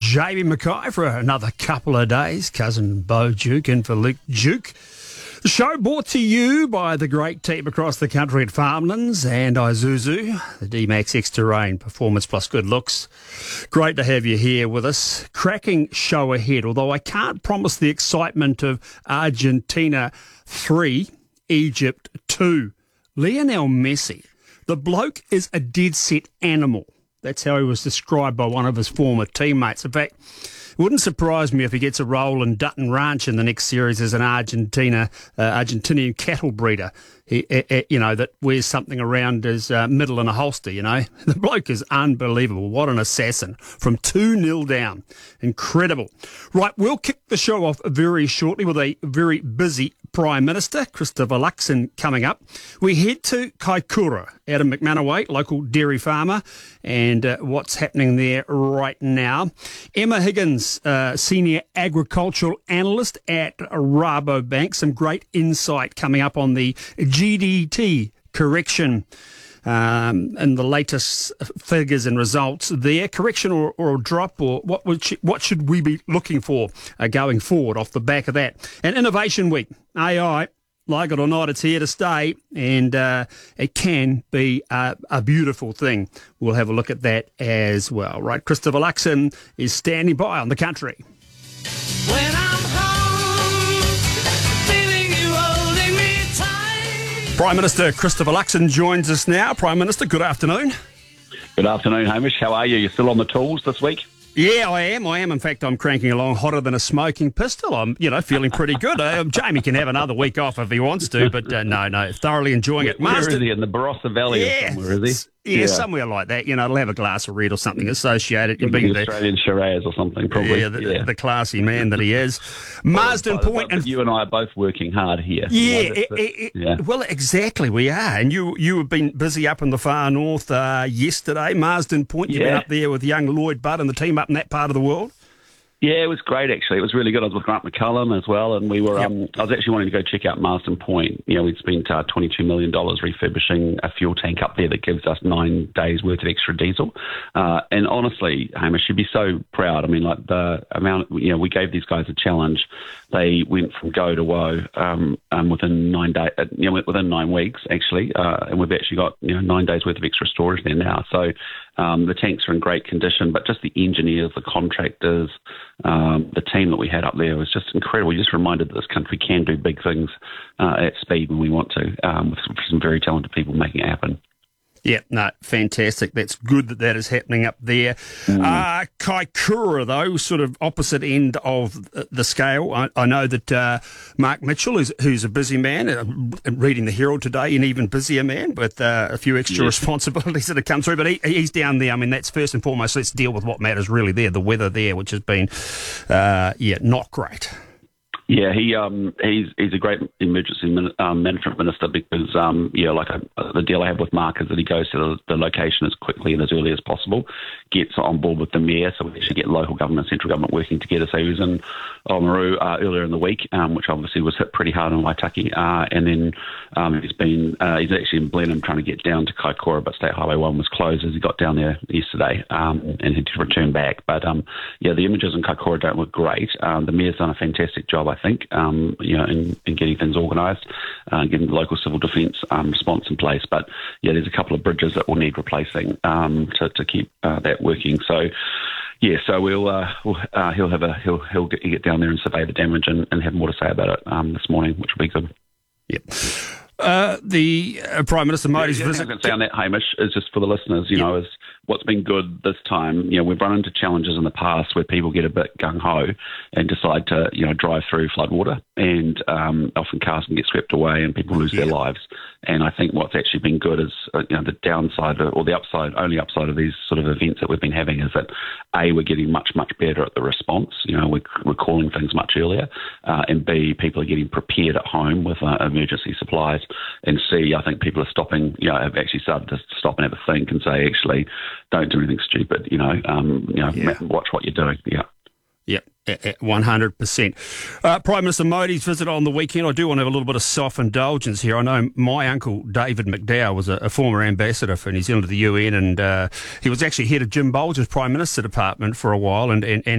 Jamie Mackay for another couple of days. Cousin Bo Duke in for Luke Duke. The show brought to you by the great team across the country at Farmlands and Isuzu, the D-Max X-Terrain, performance plus good looks. Great to have you here with us. Cracking show ahead, although I can't promise the excitement of Argentina 3, Egypt 2. Lionel Messi, the bloke is a dead-set animal. That's how he was described by one of his former teammates. In fact, it wouldn't surprise me if he gets a role in Dutton Ranch in the next series as an Argentinian cattle breeder. That wears something around his middle in a holster, The bloke is unbelievable. What an assassin. From 2-0 down. Incredible. Right, we'll kick the show off very shortly with a very busy Prime Minister, Christopher Luxon, coming up. We head to Kaikoura, out of McManaway, local dairy farmer, and what's happening there right now. Emma Higgins, Senior Agricultural Analyst at Rabobank. Some great insight coming up on the GDT correction and the latest figures and results there. Correction or a drop, or what should we be looking for going forward off the back of that? And Innovation Week, AI, like it or not, it's here to stay, and it can be a beautiful thing. We'll have a look at that as well. Right, Christopher Luxon is standing by on the country. When I'm home, feeling you holding me tight. Prime Minister Christopher Luxon joins us now. Prime Minister, good afternoon. Good afternoon, Hamish. How are you? You still on the tools this week? Yeah, I am. In fact, I'm cranking along hotter than a smoking pistol. I'm, feeling pretty good. Jamie can have another week off if he wants to, but no, thoroughly enjoying it. Where is he? In the Barossa Valley or somewhere, is he? Yeah, somewhere like that. They'll have a glass of red or something associated. The Australian Shiraz or something, probably. Yeah, the classy man that he is. Marsden Point. And you and I are both working hard here. Yeah, well, exactly, we are. And you have been busy up in the far north yesterday. Marsden Point, you've been up there with young Lloyd Budd and the team up in that part of the world. Yeah, it was great, actually. It was really good. I was with Grant McCullum as well, and we were. I was actually wanting to go check out Marsden Point. We'd spent $22 million refurbishing a fuel tank up there that gives us 9 days' worth of extra diesel. And honestly, Hamish, you'd be so proud. I mean, like the amount, we gave these guys a challenge. They went from go to woe within 9 days. Within 9 weeks, actually, and we've actually got 9 days' worth of extra storage there now. So the tanks are in great condition, but just the engineers, the contractors. The team that we had up there was just incredible. You just reminded that this country can do big things at speed when we want to, with some very talented people making it happen. Yeah, no, fantastic. That's good that is happening up there. Kaikoura, though, sort of opposite end of the scale. I know that Mark Mitchell, who's a busy man, reading the Herald today, an even busier man with a few extra responsibilities that have come through. But he's down there. I mean, that's first and foremost. Let's deal with what matters really there, the weather there, which has been, not great. Yeah, he's a great emergency management minister because, the deal I have with Mark is that he goes to the location as quickly and as early as possible, gets on board with the mayor, so we actually get local government and central government working together. So he was in Oamaru earlier in the week, which obviously was hit pretty hard in Waitaki, and then he's actually in Blenheim trying to get down to Kaikoura, but State Highway 1 was closed as he got down there yesterday, and he had to return back. But the images in Kaikoura don't look great. The mayor's done a fantastic job, I think, in getting things organised, getting the local civil defence response in place. But there's a couple of bridges that will need replacing to keep that working. So he'll get down there and survey the damage and have more to say about it this morning, which will be good. Yep. The Prime Minister Modi's visit. The thing I can say on that, Hamish, is just for the listeners, is what's been good this time. We've run into challenges in the past where people get a bit gung-ho and decide to, drive through floodwater, and often cars can get swept away and people lose their lives. And I think what's actually been good is, the downside or the only upside of these sort of events that we've been having is that, A, we're getting much, much better at the response. We're calling things much earlier. And B, people are getting prepared at home with emergency supplies. And C, I think people are stopping, have actually started to stop and have a think and say, actually, don't do anything stupid, watch what you're doing. Yeah. Yep, 100%. Prime Minister Modi's visit on the weekend. I do want to have a little bit of self-indulgence here. I know my uncle David McDowell was a former ambassador for New Zealand to the UN, and he was actually head of Jim Bolger's Prime Minister Department for a while, and